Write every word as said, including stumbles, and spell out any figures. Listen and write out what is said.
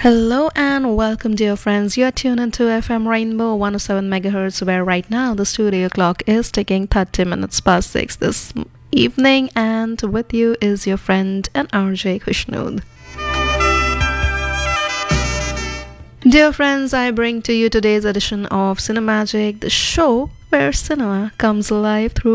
Hello and welcome, dear friends. You're tuned into F M Rainbow one oh seven megahertz, where right now the studio clock is ticking thirty minutes past six this evening, and with you is your friend and R J Kushnood. Dear friends, I bring to you today's edition of Cinemagic, the show where cinema comes alive through